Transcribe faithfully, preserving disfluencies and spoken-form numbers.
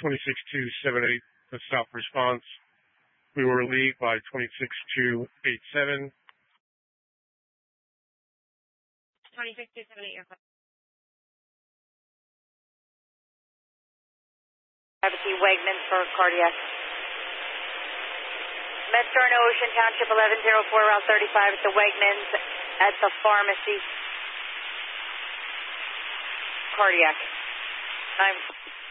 twenty-six two seven eight, the stop response. We were relieved by twenty-six two eight seven. twenty-six two seven eight, your question. Gravity Wegmans for cardiac. MedStar Ocean Township eleven oh four, Route thirty-five at the Wegmans at the pharmacy. Cardiac. I'm